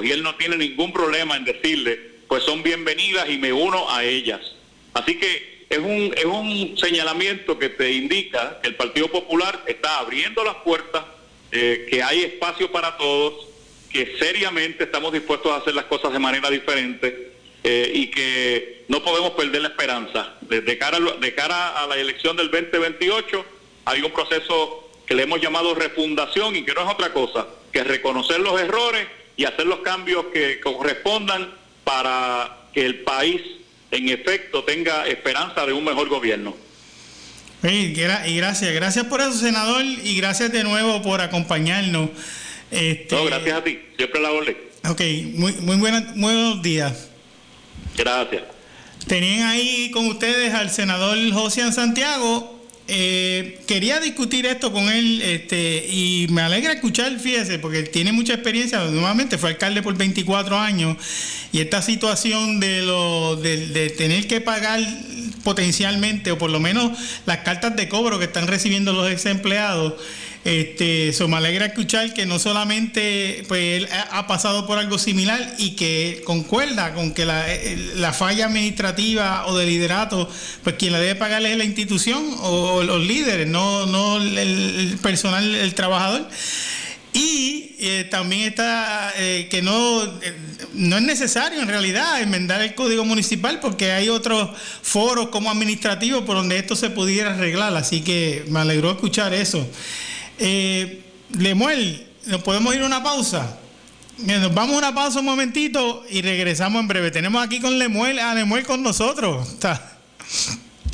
y él no tiene ningún problema en decirle, pues son bienvenidas y me uno a ellas. Así que es un señalamiento que te indica que el Partido Popular está abriendo las puertas, que hay espacio para todos, que seriamente estamos dispuestos a hacer las cosas de manera diferente, y que no podemos perder la esperanza. De cara a la elección del 2028 hay un proceso que le hemos llamado refundación, y que no es otra cosa que reconocer los errores y hacer los cambios que correspondan para que el país en efecto tenga esperanza de un mejor gobierno. Y gracias por eso, senador, y gracias de nuevo por acompañarnos. No, gracias a ti, siempre la orden. Ok, muy buenos días. Gracias. Tenían ahí con ustedes al senador Josian Santiago. Quería discutir esto con él, y me alegra escuchar, fíjese, porque él tiene mucha experiencia. Nuevamente fue alcalde por 24 años, y esta situación de tener que pagar potencialmente, o por lo menos las cartas de cobro que están recibiendo los ex empleados, me alegra escuchar que no solamente pues él ha pasado por algo similar, y que concuerda con que la falla administrativa o de liderato, pues quien la debe pagar es la institución o los líderes, no el personal, el trabajador. Y también está que no es necesario en realidad enmendar el Código Municipal, porque hay otros foros como administrativos por donde esto se pudiera arreglar. Así que me alegró escuchar eso. Lemuel, ¿nos podemos ir a una pausa? Nos vamos a una pausa un momentito y regresamos en breve. Tenemos aquí con a Lemuel con nosotros.